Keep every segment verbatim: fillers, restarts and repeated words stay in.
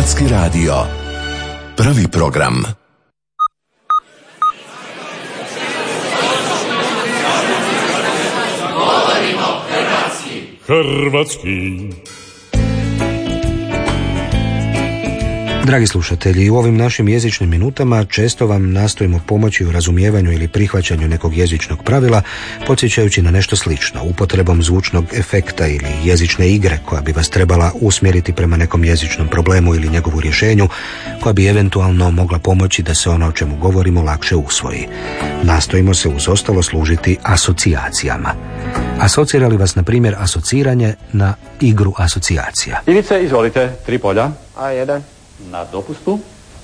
Hrvatski radio. Prvi program. Govorimo hrvatski. Hrvatski. Dragi slušatelji, u ovim našim jezičnim minutama često vam nastojimo pomoći u razumijevanju ili prihvaćanju nekog jezičnog pravila, podsjećajući na nešto slično, upotrebom zvučnog efekta ili jezične igre koja bi vas trebala usmjeriti prema nekom jezičnom problemu ili njegovu rješenju, koja bi eventualno mogla pomoći da se ono o čemu govorimo lakše usvoji. Nastojimo se uz ostalo služiti asocijacijama. Asocira li vas, na primjer, asociranje na igru asocijacija? Ivice, izvolite, tri polja. A jedan. Na dopustu.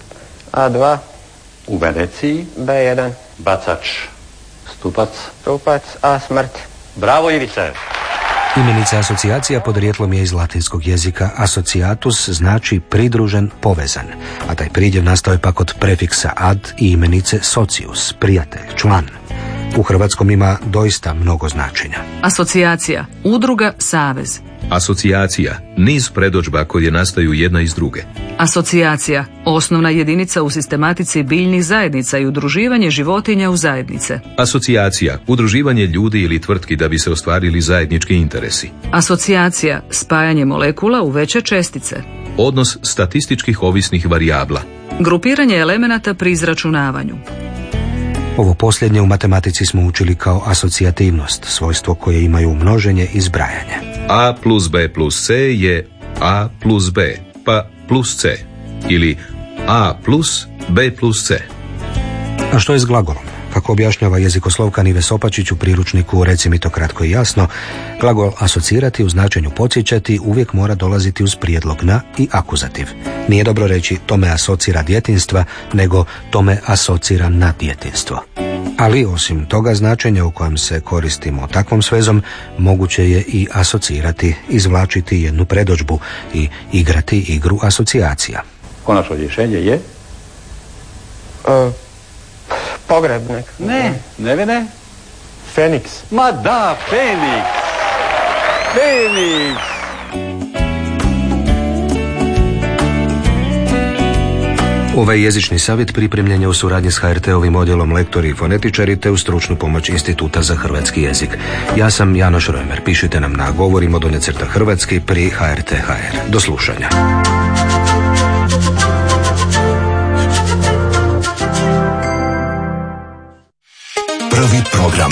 A dva. U Veneciji. B jedan. Bacač. Stupac. Stupac. A smrt. Bravo, Ivice. Imenica asocijacija podrijetlom je iz latinskog jezika. Asociatus znači pridružen, povezan, a taj pridjev nastao je pak od prefiksa ad i imenice socius, prijatelj, član. U hrvatskom ima doista mnogo značenja. Asocijacija, udruga, savez. Asocijacija, niz predodžba koje nastaju jedna iz druge. Asocijacija, osnovna jedinica u sistematici biljnih zajednica i udruživanje životinja u zajednice. Asocijacija, udruživanje ljudi ili tvrtki da bi se ostvarili zajednički interesi. Asocijacija, spajanje molekula u veće čestice. Odnos statističkih ovisnih varijabla. Grupiranje elemenata pri izračunavanju. Ovo posljednje u matematici smo učili kao asocijativnost, svojstvo koje imaju množenje i zbrajanje. A plus B plus C je A plus B, pa plus C. Ili A plus B plus C. A što je s glagolom? Kako objašnjava jezikoslovka Nive Sopačić u priručniku Reci mi to kratko i jasno, glagol asocirati u značenju podsjećati uvijek mora dolaziti uz prijedlog na i akuzativ. Nije dobro reći to me asocira djetinjstva, nego to me asocira na djetinjstvo. Ali osim toga značenja u kojem se koristimo takvom svezom, moguće je i asocirati, izvlačiti jednu predodžbu i igrati igru asocijacija. Konačno rješenje je? Uh, pogrebnik. Ne, Nevene? Feniks. Ma da, Feniks. Feniks. Ovaj jezični savjet pripremljen je u suradnji s ha er te-ovim odjelom lektori i fonetičari te u stručnu pomoć Instituta za hrvatski jezik. Ja sam Janoš Rojmer. Pišite nam na govorimo donja crta hrvatski pri ha er te ha er. Do slušanja. Prvi program.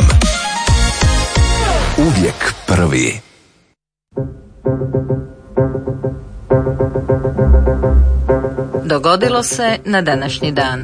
Uvijek prvi. Dogodilo se na današnji dan.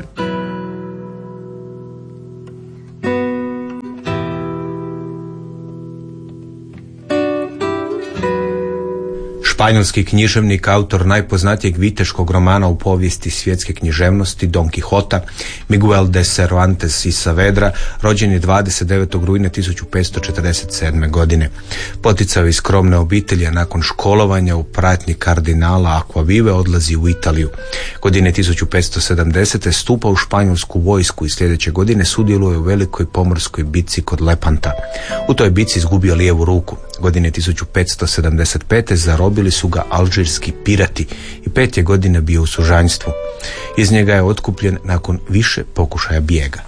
Španjolski književnik, autor najpoznatijeg viteškog romana u povijesti svjetske književnosti, Don Quixota, Miguel de Cervantes y Saavedra, rođen je dvadeset devetog rujna tisuću petsto četrdeset sedme. godine. Poticao iz skromne obitelji, a nakon školovanja u pratnji kardinala Aquavive odlazi u Italiju. Godine tisuću petsto sedamdesete. stupa u španjolsku vojsku i sljedeće godine sudjeluje u velikoj pomorskoj bitci kod Lepanta. U toj bitci izgubio lijevu ruku. Godine tisuću petsto sedamdeset pete. zarobili su ga alžirski pirati i pet je godina bio u sužanjstvu. Iz njega je otkupljen nakon više pokušaja bijega.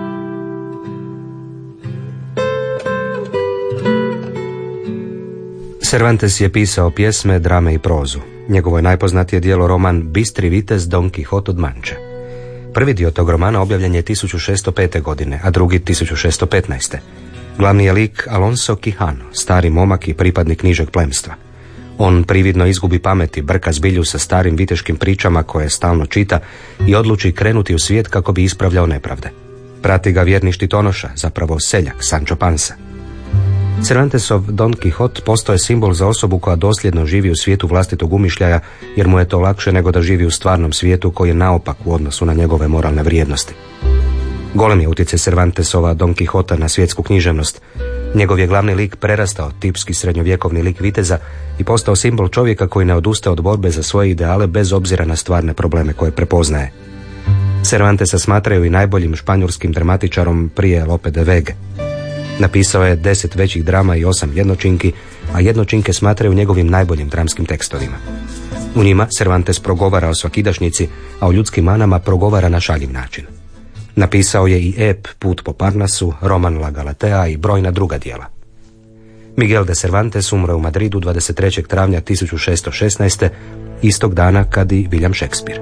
Cervantes je pisao pjesme, drame i prozu. Njegovo je najpoznatije djelo roman Bistri vitez Don Quixote od Manče. Prvi dio tog romana objavljen je tisuću šesto pete. godine, a drugi tisuću šesto petnaeste. Glavni je lik Alonso Quijano, stari momak i pripadnik nižeg plemstva. On prividno izgubi pameti, brka zbilju sa starim viteškim pričama koje stalno čita i odluči krenuti u svijet kako bi ispravljao nepravde. Prati ga vjerni štitonoša, zapravo seljak, Sancho Panza. Cervantesov Don Quixote postao je simbol za osobu koja dosljedno živi u svijetu vlastitog umišljaja, jer mu je to lakše nego da živi u stvarnom svijetu koji je naopak u odnosu na njegove moralne vrijednosti. Golem je utjecaj Cervantesova Don Quixota na svjetsku književnost. Njegov je glavni lik prerastao tipski srednjovjekovni lik viteza i postao simbol čovjeka koji ne odustaje od borbe za svoje ideale bez obzira na stvarne probleme koje prepoznaje. Cervantesa smatraju i najboljim španjolskim dramatičarom prije Lope de Vege. Napisao je deset većih drama i osam jednočinki, a jednočinke smatraju njegovim najboljim dramskim tekstovima. U njima Cervantes progovara o svakidašnjici, a o ljudskim manama progovara na šaljiv način. Napisao je i ep Put po Parnasu, roman La Galatea i brojna druga djela. Miguel de Cervantes umro u Madridu dvadeset trećeg travnja tisuću šesto šesnaeste, istog dana kad i William Shakespeare.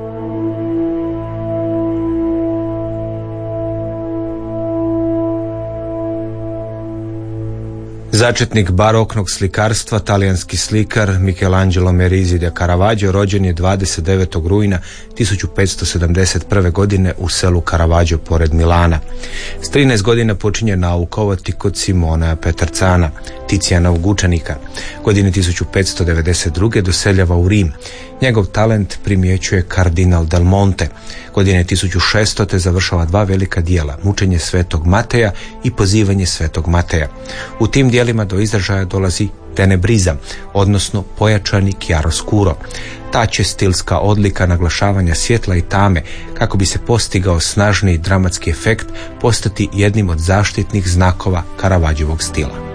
Začetnik baroknog slikarstva, talijanski slikar Michelangelo Merisi da Caravaggio rođen je dvadeset devetog rujna tisuću petsto sedamdeset prve. godine u selu Caravaggio pored Milana. S trinaest godina počinje naukovati kod Simona Petercana, Ticijanovog učenika. Godine tisuću petsto devedeset druge. doseljava u Rim. Njegov talent primjećuje kardinal Del Monte. Godine tisuću šeststote. završava dva velika dijela, Mučenje svetog Mateja i Pozivanje svetog Mateja. U tim dijelima do izražaja dolazi tenebrizam, odnosno pojačani chiaroscuro. Ta će stilska odlika naglašavanja svjetla i tame, kako bi se postigao snažniji dramatski efekt, postati jednim od zaštitnih znakova Caravaggiovog stila.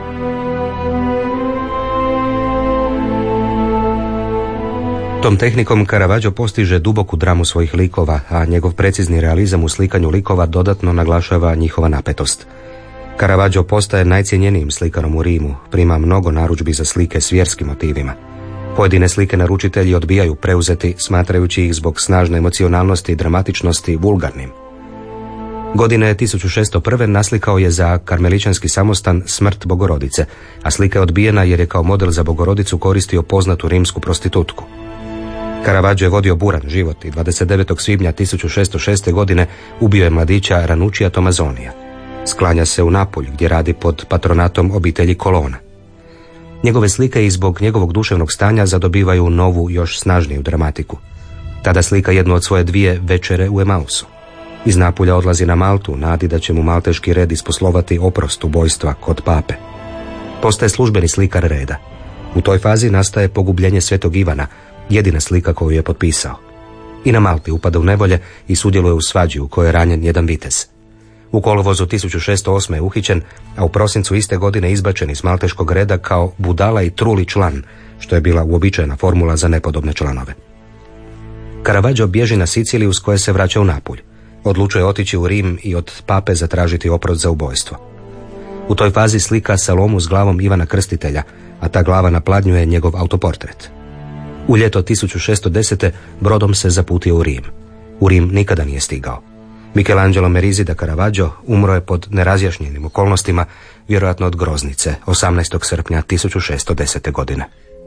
Tom tehnikom Caravaggio postiže duboku dramu svojih likova, a njegov precizni realizam u slikanju likova dodatno naglašava njihova napetost. Caravaggio postaje najcjenjenijim slikarom u Rimu, prima mnogo narudžbi za slike s vjerskim motivima. Pojedine slike naručitelji odbijaju preuzeti, smatrajući ih zbog snažne emocionalnosti i dramatičnosti vulgarnim. Godine tisuću šeststo prve. naslikao je za karmeličanski samostan Smrt Bogorodice, a slika je odbijena jer je kao model za Bogorodicu koristio poznatu rimsku prostitutku. Caravaggio je vodio buran život i dvadeset devetog svibnja tisuću šeststo šeste. godine ubio je mladića Ranuccia Tomazonija. Sklanja se u Napulj, gdje radi pod patronatom obitelji Colonna. Njegove slike i zbog njegovog duševnog stanja zadobivaju novu, još snažniju dramatiku. Tada slika jednu od svoje dvije večere u Emausu. Iz Napulja odlazi na Maltu, nadi da će mu malteški red isposlovati oprost ubojstva kod pape. Postaje službeni slikar reda. U toj fazi nastaje Pogubljenje svetog Ivana, jedina slika koju je potpisao. I na Malti upada u nevolje i sudjeluje u svađi u kojoj je ranjen jedan vitez. U kolovozu tisuću šeststo osme. je uhićen, a u prosincu iste godine izbačen iz malteškog reda kao budala i truli član, što je bila uobičajena formula za nepodobne članove. Caravaggio bježi na Siciliju, s koje se vraća u Napulj. Odlučuje otići u Rim i od pape zatražiti oprost za ubojstvo. U toj fazi slika Salomu s glavom Ivana Krstitelja, a ta glava napladnjuje njegov autoportret. U ljeto tisuću šeststo desete. brodom se zaputio u Rim. U Rim nikada nije stigao. Michelangelo Merisi da Caravaggio umro je pod nerazjašnjenim okolnostima, vjerojatno od groznice, osamnaestog srpnja tisuću šeststo desete. godine.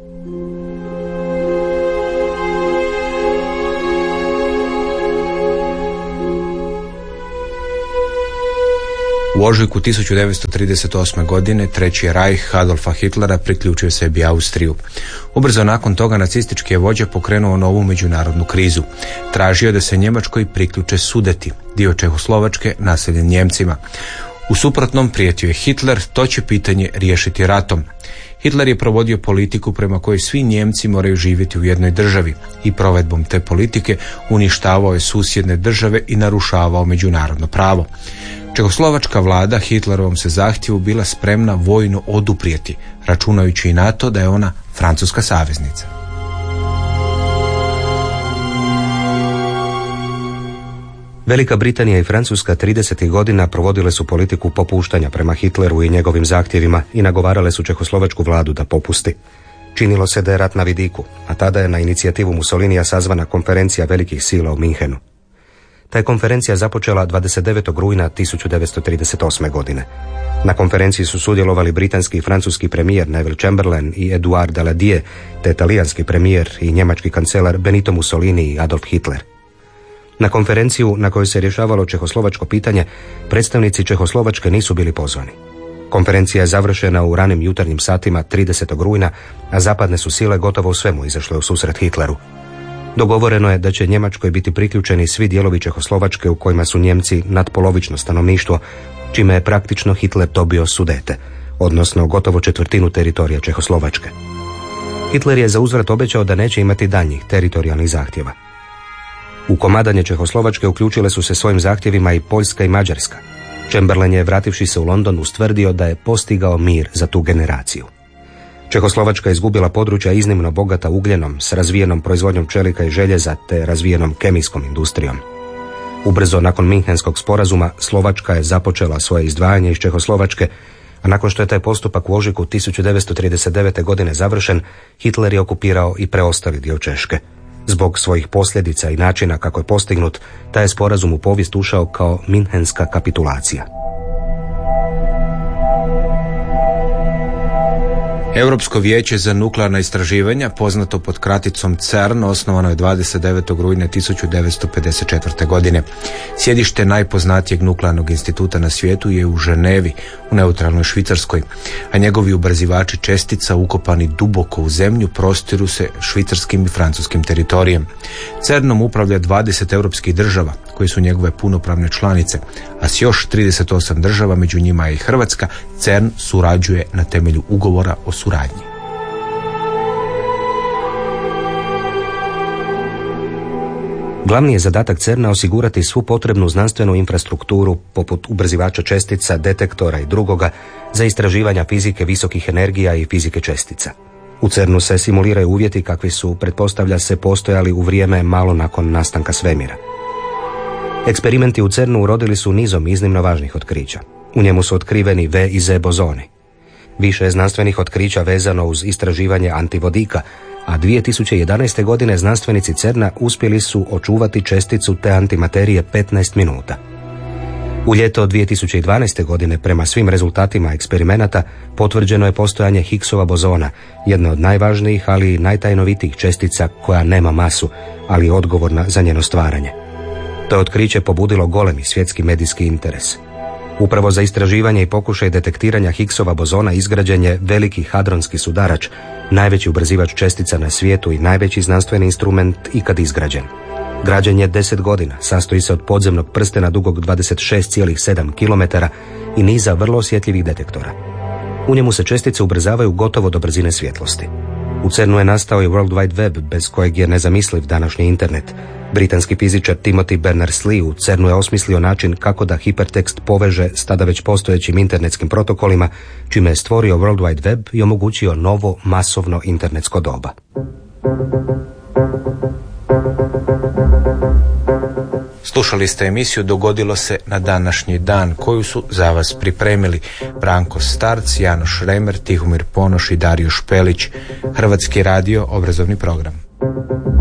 U ožujku tisuću devetsto trideset osme. godine Treći Rajh Adolfa Hitlera priključio sebi Austriju. Ubrzo nakon toga nacistički je vođa pokrenuo novu međunarodnu krizu. Tražio da se Njemačkoj priključe Sudeti, dio Čehoslovačke naseljen Njemcima. U suprotnom prijetio je Hitler, to će pitanje riješiti ratom. Hitler je provodio politiku prema kojoj svi Njemci moraju živjeti u jednoj državi i provedbom te politike uništavao je susjedne države i narušavao međunarodno pravo. Čehoslovačka vlada Hitlerovom se zahtjevu bila spremna vojno oduprijeti, računajući i na to da je ona francuska saveznica. Velika Britanija i Francuska tridesetih godina provodile su politiku popuštanja prema Hitleru i njegovim zahtjevima i nagovarale su čehoslovačku vladu da popusti. Činilo se da je rat na vidiku, a tada je na inicijativu Mussolinija sazvana konferencija velikih sila u Minhenu. Ta je konferencija započela dvadeset devetog rujna tisuću devetsto trideset osme. godine. Na konferenciji su sudjelovali britanski i francuski premijer Neville Chamberlain i Edouard Daladier, te talijanski premijer i njemački kancelar Benito Mussolini i Adolf Hitler. Na konferenciju na kojoj se rješavalo čehoslovačko pitanje, predstavnici Čehoslovačke nisu bili pozvani. Konferencija je završena u ranim jutarnjim satima tridesetog rujna, a zapadne su sile gotovo u svemu izašle u susret Hitleru. Dogovoreno je da će Njemačkoj biti priključeni svi dijelovi Čehoslovačke u kojima su Njemci nadpolovično stanovništvo, čime je praktično Hitler dobio Sudete, odnosno gotovo četvrtinu teritorija Čehoslovačke. Hitler je za uzvrat obećao da neće imati daljnjih teritorijalnih zahtjeva. U komadanje Čehoslovačke uključile su se svojim zahtjevima i Poljska i Mađarska. Chamberlain je, vrativši se u London, ustvrdio da je postigao mir za tu generaciju. Čehoslovačka je izgubila područja iznimno bogata ugljenom, s razvijenom proizvodnjom čelika i željeza te razvijenom kemijskom industrijom. Ubrzo nakon Minhenskog sporazuma Slovačka je započela svoje izdvajanje iz Čehoslovačke, a nakon što je taj postupak u ožujku tisuću devetsto trideset devete. godine završen, Hitler je okupirao i preostali dio Češke. Zbog svojih posljedica i načina kako je postignut, taj je sporazum u povijest ušao kao Minhenska kapitulacija. Europsko vijeće za nuklearna istraživanja, poznato pod kraticom CERN, osnovano je dvadeset devetog rujna tisuću devetsto pedeset četvrte. godine. Sjedište najpoznatijeg nuklearnog instituta na svijetu je u Ženevi, u neutralnoj Švicarskoj, a njegovi ubrzivači čestica ukopani duboko u zemlju prostiru se švicarskim i francuskim teritorijem. CERNom upravlja dvadeset europskih država, koje su njegove punopravne članice, a s još trideset osam država, među njima je i Hrvatska, CERN surađuje na temelju ugovora o suradnji. Glavni je zadatak CERN-a osigurati svu potrebnu znanstvenu infrastrukturu, poput ubrzivača čestica, detektora i drugoga, za istraživanja fizike visokih energija i fizike čestica. U CERN-u se simuliraju uvjeti kakvi su, pretpostavlja se, postojali u vrijeme malo nakon nastanka svemira. Eksperimenti u CERN-u urodili su nizom iznimno važnih otkrića. U njemu su otkriveni V i Z bozoni. Više je znanstvenih otkrića vezano uz istraživanje antivodika, a dvije tisuće jedanaeste. godine znanstvenici CERN-a uspjeli su očuvati česticu te antimaterije petnaest minuta. U ljeto dvije tisuće dvanaeste. godine, prema svim rezultatima eksperimenata, potvrđeno je postojanje Higgsova bozona, jedna od najvažnijih, ali i najtajnovitijih čestica koja nema masu, ali je odgovorna za njeno stvaranje. To je otkriće pobudilo golemi svjetski medijski interes. Upravo za istraživanje i pokušaj detektiranja Higgsova bozona izgrađen je veliki hadronski sudarač, najveći ubrzivač čestica na svijetu i najveći znanstveni instrument ikad izgrađen. Građen je deset godina, sastoji se od podzemnog prstena dugog dvadeset šest zarez sedam kilometara i niza vrlo osjetljivih detektora. U njemu se čestice ubrzavaju gotovo do brzine svjetlosti. U CERN-u je nastao i World Wide Web, bez kojeg je nezamisliv današnji internet. Britanski fizičar Timothy Berners-Lee u CERN-u je osmislio način kako da hipertekst poveže s tada već postojećim internetskim protokolima, čime je stvorio World Wide Web i omogućio novo masovno internetsko doba. Slušali ste emisiju Dogodilo se na današnji dan, koju su za vas pripremili Branko Starc, Janoš Remer, Tihomir Ponoš i Dario Špelić. Hrvatski radio, obrazovni program.